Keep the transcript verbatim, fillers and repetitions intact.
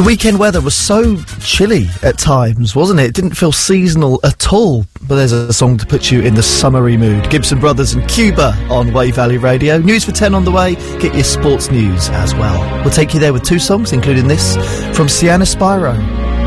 The weekend weather was so chilly at times, wasn't it? It didn't feel seasonal at all. But there's a song to put you in the summery mood. Gibson Brothers and Cuba on Wave Valley Radio. News for ten on the way. Get your sports news as well. We'll take you there with two songs, including this from Sienna Spyro.